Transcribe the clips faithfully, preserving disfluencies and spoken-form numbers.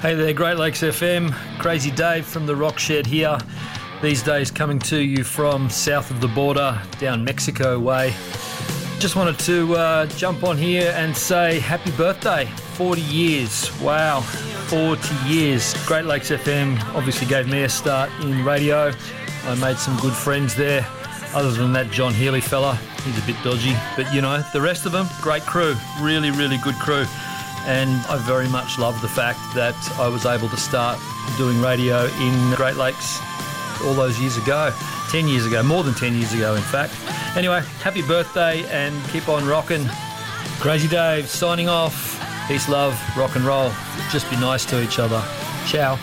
Hey there, Great Lakes F M. Crazy Dave from the Rock Shed here. These days coming to you from south of the border, down Mexico way. Just wanted to uh, jump on here and say happy birthday. forty years. Wow, forty years. Great Lakes F M obviously gave me a start in radio. I made some good friends there. Other than that John Healy fella, he's a bit dodgy. But, you know, the rest of them, great crew. Really, really good crew. And I very much love the fact that I was able to start doing radio in Great Lakes all those years ago. ten years ago, more than ten years ago, in fact. Anyway, happy birthday and keep on rocking. Crazy Dave signing off. Peace, love, rock and roll. Just be nice to each other. Ciao.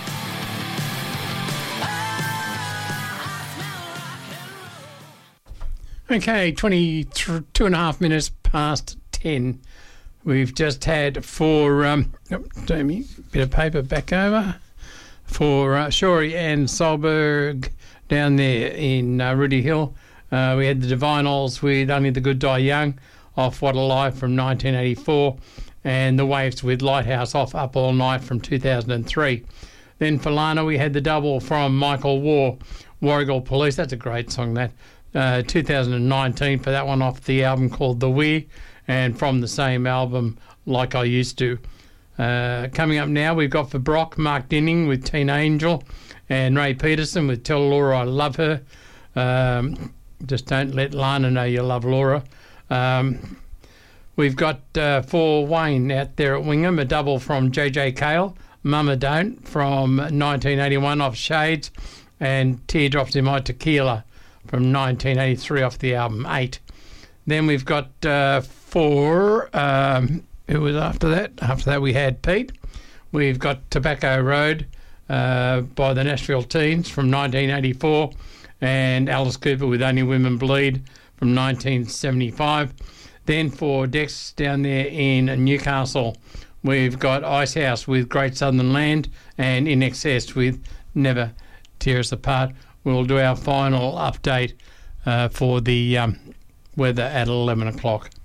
Okay, twenty-two and a half minutes past ten. We've just had for, um, oh, Jamie, bit of paper back over, for uh, Shorey and Solberg down there in uh, Rudy Hill. Uh, we had the Divinals with Only the Good Die Young off What a Life from nineteen eighty-four, and the Waves with Lighthouse off Up All Night from two thousand three. Then for Lana, we had the double from Michael War, Warrigal Police. That's a great song, that. Uh, two thousand nineteen for that one off the album called The We, and from the same album, Like I Used To. Uh, coming up now, we've got for Brock, Mark Dinning with Teen Angel, and Ray Peterson with Tell Laura I Love Her. Um, just don't let Lana know you love Laura. Um, we've got uh, for Wayne out there at Wingham, a double from J J Cale, Mama Don't from nineteen eighty-one off Shades, and Teardrops in My Tequila from nineteen eighty-three off the album Eight. Then we've got uh, four, um, who was after that? After that we had Pete. We've got Tobacco Road uh, by the Nashville Teens from nineteen eighty-four, and Alice Cooper with Only Women Bleed from nineteen seventy-five. Then for Dex down there in Newcastle, we've got Icehouse with Great Southern Land, and In Excess with Never Tear Us Apart. We'll do our final update uh, for the um, weather at eleven o'clock.